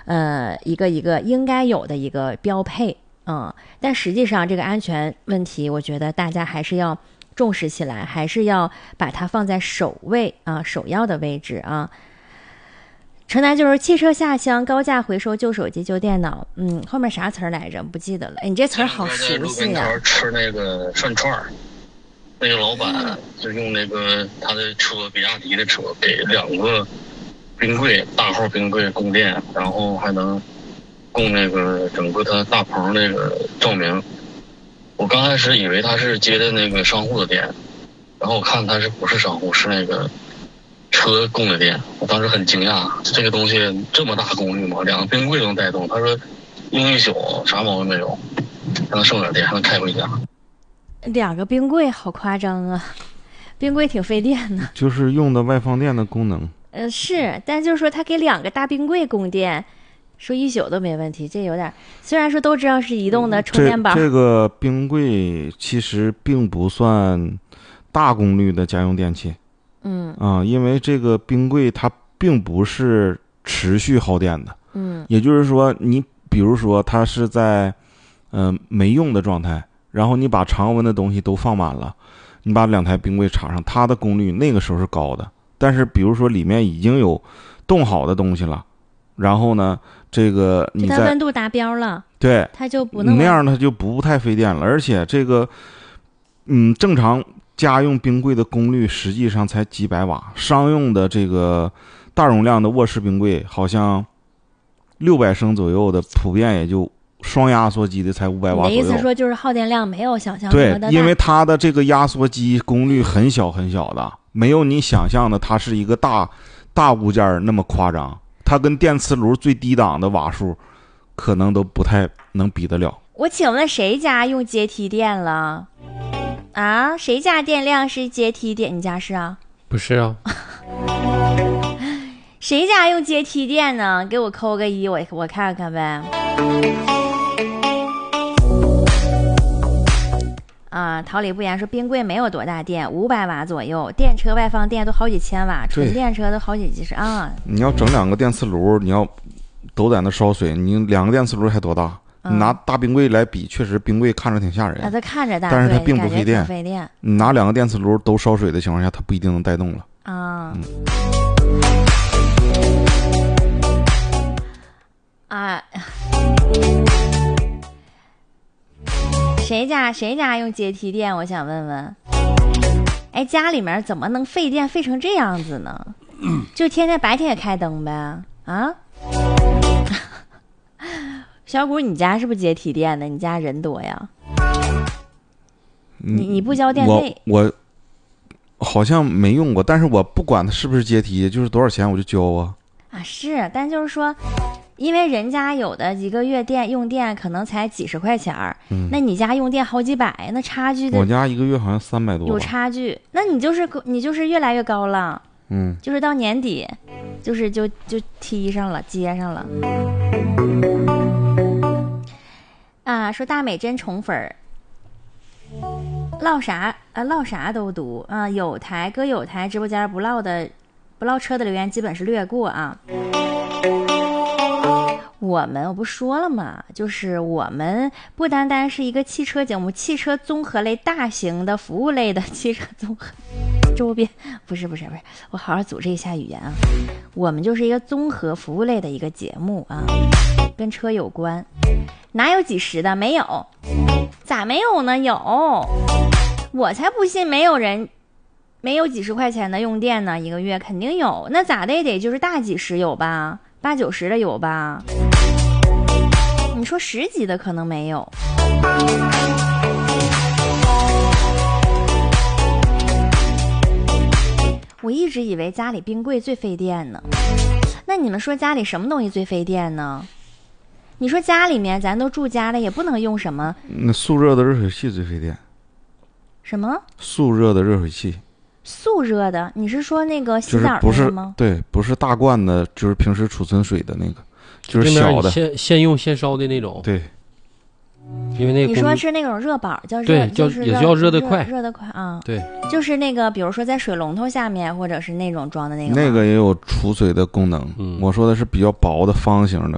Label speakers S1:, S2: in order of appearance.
S1: 一个应该有的一个标配。但实际上这个安全问题，我觉得大家还是要重视起来，还是要把它放在首位啊，首要的位置啊。城南就是汽车下乡高价回收旧手机旧电脑，后面啥词儿来着？不记得了。你这词儿好熟悉呀！
S2: 吃那个涮串儿，那个老板就用那个他的车，比亚迪的车，给2个冰柜，大号冰柜供电，然后还能供那个整个他大棚那个照明。我刚开始以为他是接的那个商户的电，然后我看他不是商户，是那个车供的电。我当时很惊讶，这个东西这么大功率吗？2个冰柜都能带动。他说用一宿啥毛病没有，还能剩点电，还能开回家。
S1: 2个冰柜好夸张啊，冰柜挺费电的。
S3: 就是用的外放电的功能。
S1: 是，但就是说他给2个大冰柜供电，说一宿都没问题，这有点，虽然说都知道是移动的充电宝。
S3: 这个冰柜其实并不算大功率的家用电器。因为这个冰柜它并不是持续耗电的。也就是说你比如说它是在没用的状态，然后你把常温的东西都放满了，你把2台冰柜插上，它的功率那个时候是高的。但是比如说里面已经有冻好的东西了，然后呢这个你在
S1: 温度达标了，
S3: 对，
S1: 它就不那
S3: 样它就不太费电了。而且这个正常家用冰柜的功率实际上才几百瓦，商用的这个大容量的卧室冰柜好像600升左右的，普遍也就双压缩机的才500瓦左右。
S1: 你的意思说就是耗电量没有想象中的大？
S3: 对，因为它的这个压缩机功率很小很小的，没有你想象的它是一个大物件那么夸张。它跟电磁炉最低档的瓦数可能都不太能比得了。
S1: 我请问谁家用阶梯电了啊？谁家电量是阶梯电？你家是啊？
S4: 不是啊。
S1: 谁家用阶梯电呢？给我扣个1，我看看呗。桃李不言说冰柜没有多大电，500瓦左右，电车外放电都好几千瓦，纯电车都好几十啊。
S3: 你要整2个电磁炉，你要都在那烧水，你2个电磁炉还多大？你拿大冰柜来比，确实冰柜看着挺吓人。
S1: 它看着大，
S3: 但是它并不费电。你拿2个电磁炉都烧水的情况下，它不一定能带动了。
S1: 谁家用阶梯电？我想问问，家里面怎么能费电费成这样子呢？就天天白天也开灯呗啊？小谷，你家是不是阶梯电的？你家人多呀？你不交电费？
S3: 我好像没用过，但是我不管它是不是阶梯，就是多少钱我就交啊。
S1: 是，但就是说。因为人家有的一个月用电可能才几十块钱那你家用电好几百，那差距的。
S3: 我家一个月好像300多。
S1: 有差距，那你就是越来越高了。就是到年底，就接上了。说大美真宠粉唠啥都读啊。有台直播间不唠车的留言基本是略过啊。我不说了吗？就是我们不单单是一个汽车节目，汽车综合类大型的服务类的汽车综合周边，不是，我好好组织一下语言啊。我们就是一个综合服务类的一个节目啊，跟车有关。哪有几十的？没有。咋没有呢？有。我才不信没有几十块钱的用电呢，一个月肯定有。那咋的也得就是大几十有吧，8、90的有吧？你说10几的可能没有。我一直以为家里冰柜最费电呢。那你们说家里什么东西最费电呢？你说家里面咱都住家了，也不能用什么。
S3: 那速热的热水器最费电。
S1: 什么？
S3: 速热的热水器。
S1: 速热的？你是说那个洗澡的吗？
S3: 对，不是大罐的，就是平时储存水的那个，就是小的，
S4: 现用现烧的那种。
S3: 对。
S4: 因为那个
S1: 你说是那种热宝，叫
S4: 对，也叫热得快，
S1: 热得快啊。
S4: 对，
S1: 就是那个，比如说在水龙头下面，或者是那种装的那个。
S3: 那个也有储水的功能。我说的是比较薄的方形的，